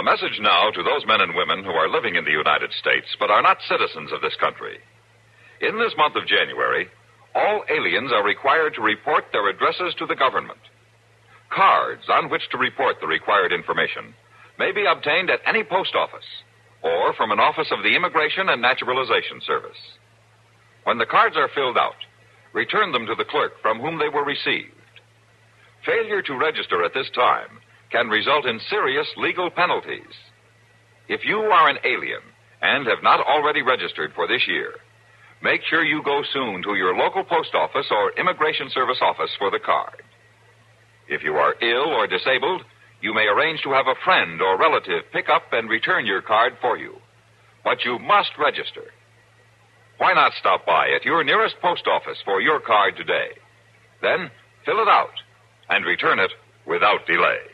A message now to those men and women who are living in the United States but are not citizens of this country. In this month of January, all aliens are required to report their addresses to the government. Cards on which to report the required information may be obtained at any post office or from an office of the Immigration and Naturalization Service. When the cards are filled out, return them to the clerk from whom they were received. Failure to register at this time can result in serious legal penalties. If you are an alien and have not already registered for this year, make sure you go soon to your local post office or Immigration Service office for the card. If you are ill or disabled, you may arrange to have a friend or relative pick up and return your card for you. But you must register. Why not stop by at your nearest post office for your card today? Then fill it out and return it without delay.